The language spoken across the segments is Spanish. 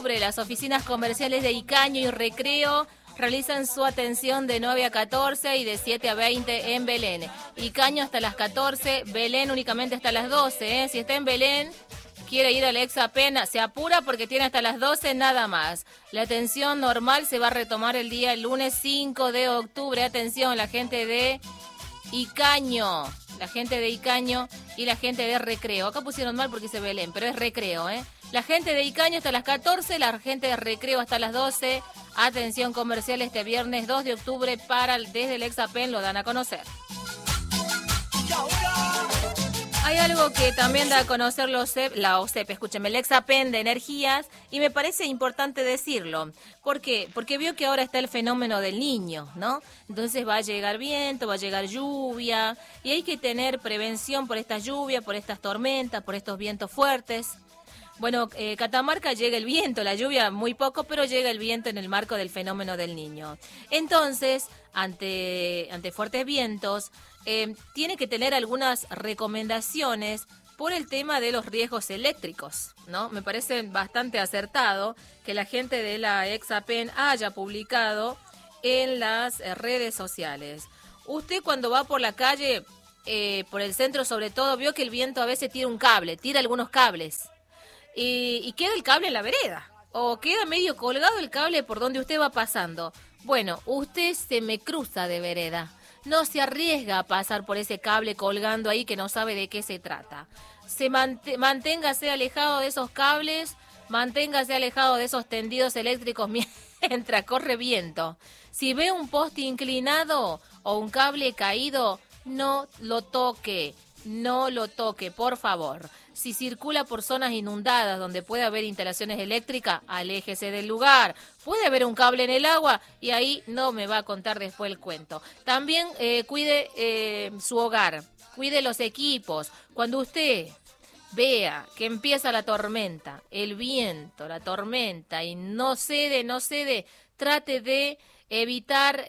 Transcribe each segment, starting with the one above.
octubre, las oficinas comerciales de Icaño y Recreo realizan su atención de 9 a 14 y de 7 a 20 en Belén. Icaño hasta las 14, Belén únicamente hasta las 12. Si está en Belén, quiere ir al Exapen, se apura porque tiene hasta las 12 nada más. La atención normal se va a retomar el lunes 5 de octubre. Atención, la gente de Icaño. La gente de Icaño y la gente de Recreo. Acá pusieron mal porque dice Belén, pero es Recreo, ¿eh? La gente de Icaño hasta las 14, la gente de Recreo hasta las 12. Atención comercial este viernes 2 de octubre desde el Exapen lo dan a conocer. Hay algo que también da a conocer la OCEP, escúcheme, el Exapen de energías, y me parece importante decirlo. ¿Por qué? Porque vio que ahora está el fenómeno del Niño, ¿no? Entonces va a llegar viento, va a llegar lluvia, y hay que tener prevención por esta lluvia, por estas tormentas, por estos vientos fuertes. Bueno, Catamarca llega el viento, la lluvia muy poco, pero llega el viento en el marco del fenómeno del Niño. Entonces, ante fuertes vientos, tiene que tener algunas recomendaciones por el tema de los riesgos eléctricos, ¿no? Me parece bastante acertado que la gente de la Exapen haya publicado en las redes sociales. Usted cuando va por la calle, por el centro sobre todo, vio que el viento a veces tira algunos cables. Y queda el cable en la vereda, o queda medio colgado el cable por donde usted va pasando. Bueno, usted se me cruza de vereda, no se arriesga a pasar por ese cable colgando ahí que no sabe de qué se trata. Manténgase alejado de esos cables, manténgase alejado de esos tendidos eléctricos mientras corre viento. Si ve un poste inclinado o un cable caído, no lo toque, por favor. Si circula por zonas inundadas donde puede haber instalaciones eléctricas, aléjese del lugar. Puede haber un cable en el agua y ahí no me va a contar después el cuento. También cuide su hogar, cuide los equipos. Cuando usted vea que empieza la tormenta, el viento, la tormenta y no cede, trate de evitar...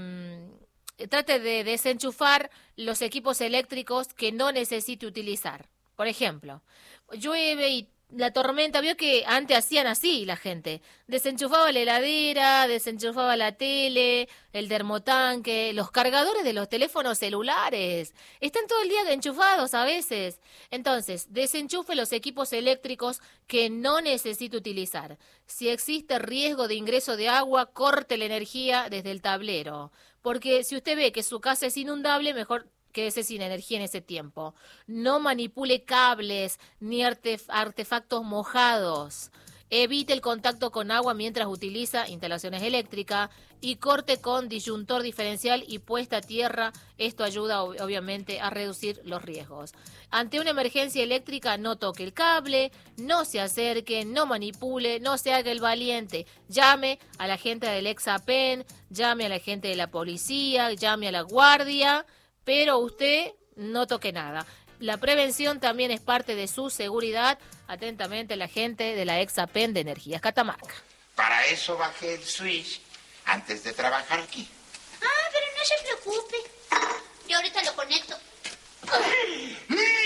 Trate de desenchufar los equipos eléctricos que no necesite utilizar. Por ejemplo, llueve y la tormenta, vio que antes hacían así la gente. Desenchufaba la heladera, desenchufaba la tele, el termotanque, los cargadores de los teléfonos celulares. Están todo el día enchufados a veces. Entonces, desenchufe los equipos eléctricos que no necesite utilizar. Si existe riesgo de ingreso de agua, corte la energía desde el tablero. Porque si usted ve que su casa es inundable, mejor quédese sin energía en ese tiempo. No manipule cables ni artefactos mojados. Evite el contacto con agua mientras utiliza instalaciones eléctricas y corte con disyuntor diferencial y puesta a tierra. Esto ayuda obviamente a reducir los riesgos. Ante una emergencia eléctrica, no toque el cable, no se acerque, no manipule, no se haga el valiente. Llame a la gente del Exapen, llame a la gente de la policía, llame a la guardia, pero usted no toque nada. La prevención también es parte de su seguridad. Atentamente, la gente de la Exapen de Energías Catamarca. Para eso bajé el switch antes de trabajar aquí. Ah, pero no se preocupe. Yo ahorita lo conecto.